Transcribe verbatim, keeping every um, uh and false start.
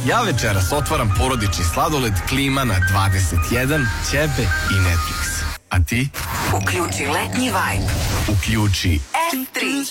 Ja večeras otvaram porodični sladoled, klima na dvadeset jedan, ćebe i Netflix. A ti? Uključi letnji vibe. Uključi F tri.